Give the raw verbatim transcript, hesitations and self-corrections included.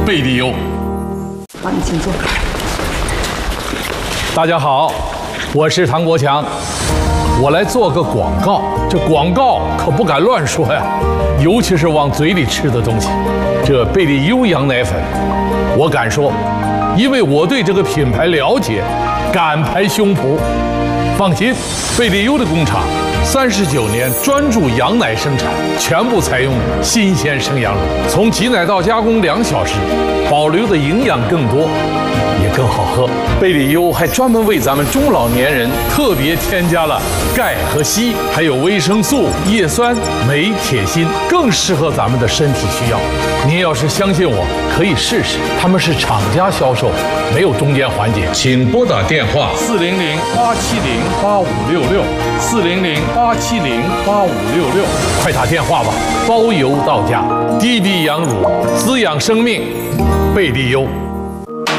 贝利优。 好，你请坐。 大家好，我是唐国强，我来做个广告。这广告可不敢乱说呀，尤其是往嘴里吃的东西。这贝利优羊奶粉，我敢说，因为我对这个品牌了解，敢拍胸脯。放心，贝利优的工厂三十九年专注羊奶生产，全部采用新鲜生羊乳，从挤奶到加工两小时，保留的营养更多，也更好喝。贝利优还专门为咱们中老年人特别添加了钙和硒，还有维生素、叶酸、镁、铁、锌，更适合咱们的身体需要。您要是相信我，可以试试。他们是厂家销售，没有中间环节。请拨打电话四零零八七零八五六六四零零八七零八五六六，快打电话吧，包邮到家。低低羊乳，滋养生命，贝利优。